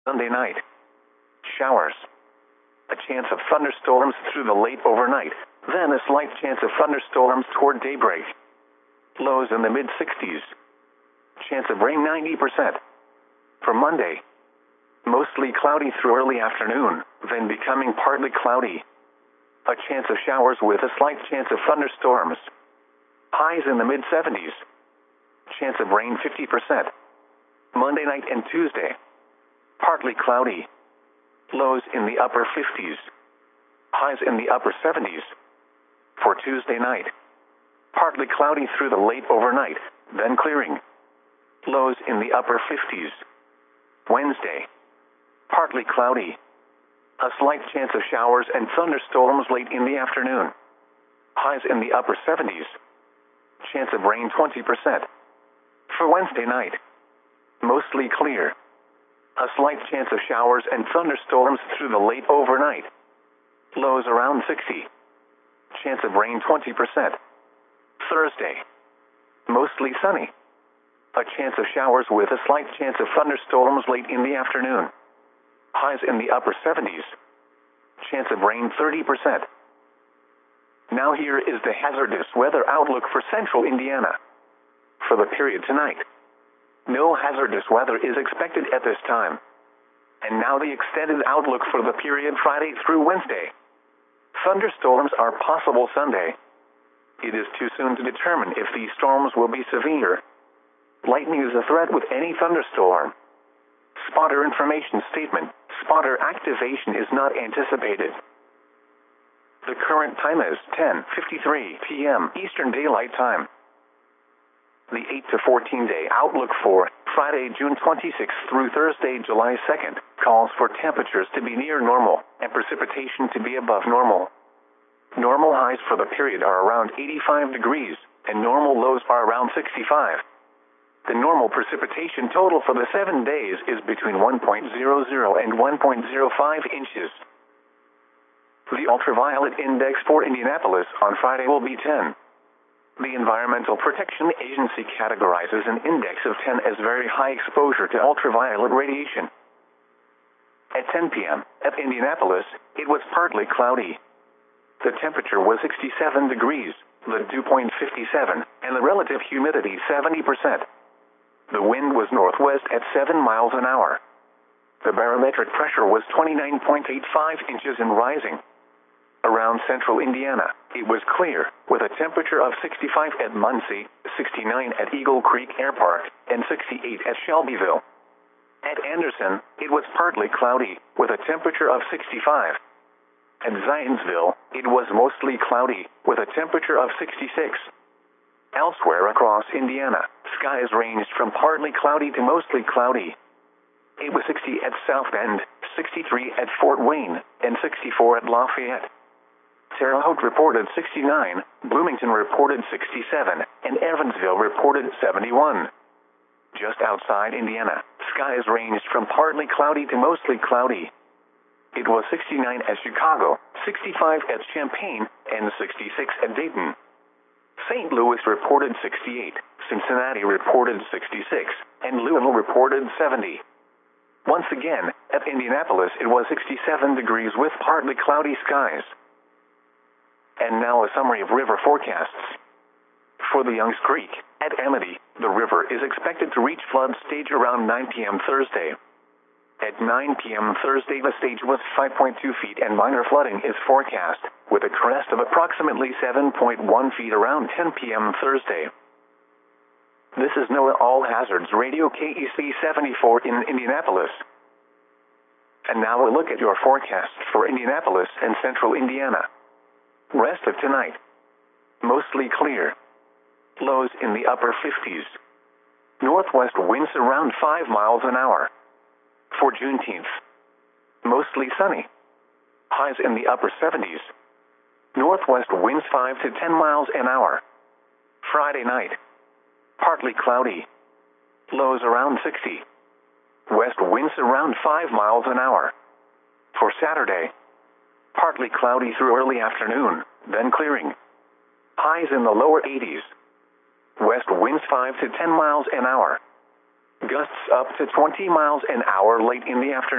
Sunday night. Showers. A chance of thunderstorms through the late overnight, then a slight chance of thunderstorms toward daybreak. Lows in the mid-60s. Chance of rain 90%. For Monday. Mostly cloudy through early afternoon, then becoming partly cloudy. A chance of showers with a slight chance of thunderstorms. Highs in the mid-70s. Chance of rain 50%. Monday night and Tuesday. Partly cloudy. Lows in the upper 50s. Highs in the upper 70s. For Tuesday night. Partly cloudy through the late overnight, then clearing. Lows in the upper 50s. Wednesday. Partly cloudy. A slight chance of showers and thunderstorms late in the afternoon. Highs in the upper 70s. Chance of rain 20%. For Wednesday night. Mostly clear. A slight chance of showers and thunderstorms through the late overnight. Lows around 60. Chance of rain 20%. Thursday. Mostly sunny. A chance of showers with a slight chance of thunderstorms late in the afternoon. Highs in the upper 70s. Chance of rain 30%. Now here is the hazardous weather outlook for central Indiana. For the period tonight. No hazardous weather is expected at this time. And now the extended outlook for the period Friday through Wednesday. Thunderstorms are possible Sunday. It is too soon to determine if these storms will be severe. Lightning is a threat with any thunderstorm. Spotter information statement. Spotter activation is not anticipated. The current time is 10:53 p.m. Eastern Daylight Time. The 8 to 14 day outlook for Friday, June 26th through Thursday, July 2nd, calls for temperatures to be near normal and precipitation to be above normal. Normal highs for the period are around 85 degrees, and normal lows are around 65. The normal precipitation total for the 7 days is between 1.00 and 1.05 inches. The ultraviolet index for Indianapolis on Friday will be 10. The Environmental Protection Agency categorizes an index of 10 as very high exposure to ultraviolet radiation. At 10 p.m. at Indianapolis, it was partly cloudy. The temperature was 67 degrees, the dew point 57, and the relative humidity 70%. The wind was northwest at 7 miles an hour. The barometric pressure was 29.85 inches and rising. Around central Indiana, it was clear, with a temperature of 65 at Muncie, 69 at Eagle Creek Air Park, and 68 at Shelbyville. At Anderson, it was partly cloudy, with a temperature of 65. At Zionsville, it was mostly cloudy, with a temperature of 66. Elsewhere across Indiana, skies ranged from partly cloudy to mostly cloudy. It was 60 at South Bend, 63 at Fort Wayne, and 64 at Lafayette. Terre Haute reported 69, Bloomington reported 67, and Evansville reported 71. Just outside Indiana, skies ranged from partly cloudy to mostly cloudy. It was 69 at Chicago, 65 at Champaign, and 66 at Dayton. St. Louis reported 68, Cincinnati reported 66, and Louisville reported 70. Once again, at Indianapolis it was 67 degrees with partly cloudy skies. And now a summary of river forecasts. For the Youngs Creek, at Amity, the river is expected to reach flood stage around 9 p.m. Thursday. At 9 p.m. Thursday, the stage was 5.2 feet and minor flooding is forecast, with a crest of approximately 7.1 feet around 10 p.m. Thursday. This is NOAA All Hazards Radio KEC 74 in Indianapolis. And now a look at your forecast for Indianapolis and central Indiana. Rest of tonight. Mostly clear. Lows in the upper 50s. Northwest winds around 5 miles an hour. For Juneteenth. Mostly sunny. Highs in the upper 70s. Northwest winds 5 to 10 miles an hour. Friday night. Partly cloudy. Lows around 60. West winds around 5 miles an hour. For Saturday. Partly cloudy through early afternoon, then clearing. Highs in the lower 80s. West winds 5 to 10 miles an hour. Gusts up to 20 miles an hour late in the afternoon.